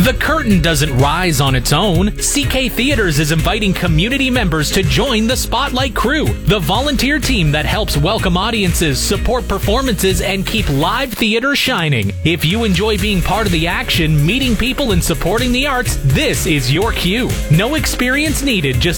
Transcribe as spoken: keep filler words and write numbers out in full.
The curtain doesn't rise on its own. C K Theaters is inviting community members to join the Spotlight Crew, the volunteer team that helps welcome audiences, support performances, and keep live theater shining. If you enjoy being part of the action, meeting people, and supporting the arts, this is your cue. No experience needed, just